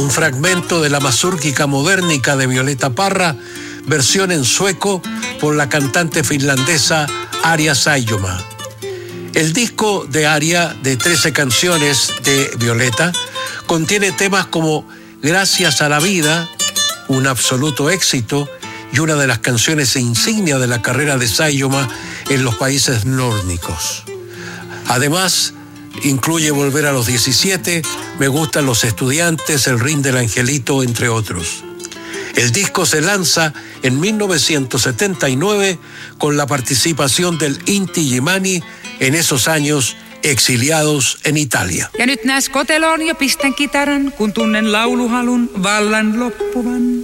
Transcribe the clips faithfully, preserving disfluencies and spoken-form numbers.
un fragmento de la Mazurkica Modernica de Violeta Parra, versión en sueco por la cantante finlandesa Arja Saijonmaa. El disco de Arja, de trece canciones de Violeta, contiene temas como Gracias a la vida, un absoluto éxito y una de las canciones insignia de la carrera de Saijonmaa en los países nórdicos. Además, incluye Volver a los diecisiete, Me gustan los estudiantes, El ring del angelito, entre otros. El disco se lanza en mil novecientos setenta y nueve con la participación del Inti Illimani, en esos años exiliados en Italia. Ja nyt näes koteloon ja pistän kitaran, kun tunnen lauluhalun vallan loppuvan.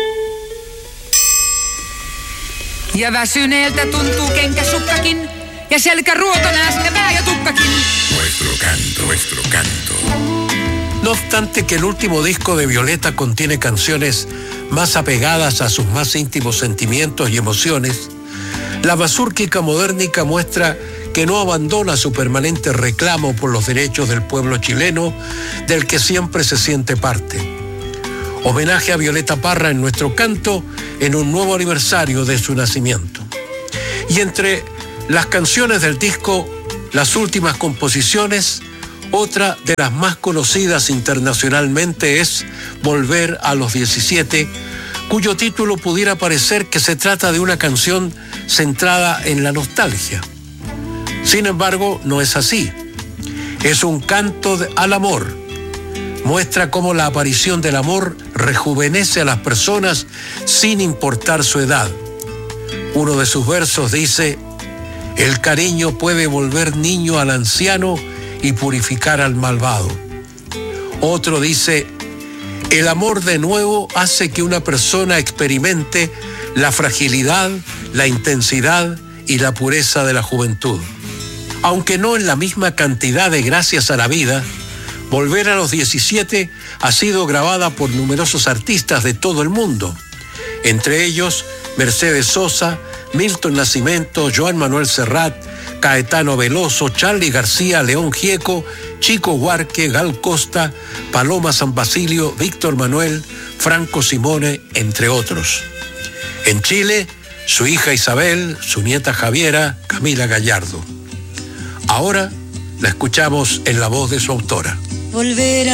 Ja väsyneeltä tuntuu kenkäsukkakin, ja selkäruoto näästä pää ja tukkakin. Nuestro canto, nuestro canto. No obstante que el último disco de Violeta contiene canciones más apegadas a sus más íntimos sentimientos y emociones, la Mazurkica Modernica muestra que no abandona su permanente reclamo por los derechos del pueblo chileno, del que siempre se siente parte. Homenaje a Violeta Parra en nuestro canto en un nuevo aniversario de su nacimiento. Y entre las canciones del disco, las últimas composiciones, otra de las más conocidas internacionalmente es Volver a los diecisiete, cuyo título pudiera parecer que se trata de una canción centrada en la nostalgia. Sin embargo, no es así. Es un canto de, al amor. Muestra cómo la aparición del amor rejuvenece a las personas sin importar su edad. Uno de sus versos dice: el cariño puede volver niño al anciano y purificar al malvado. Otro dice: el amor de nuevo hace que una persona experimente la fragilidad, la intensidad y la pureza de la juventud. Aunque no en la misma cantidad de Gracias a la vida, Volver a los diecisiete ha sido grabada por numerosos artistas de todo el mundo, entre ellos Mercedes Sosa, Milton Nascimento, Joan Manuel Serrat, Caetano Veloso, Charly García, León Gieco, Chico Huarque, Gal Costa, Paloma San Basilio, Víctor Manuel, Franco Simone, entre otros. En Chile, su hija Isabel, su nieta Javiera, Camila Gallardo. Ahora la escuchamos en la voz de su autora. Volver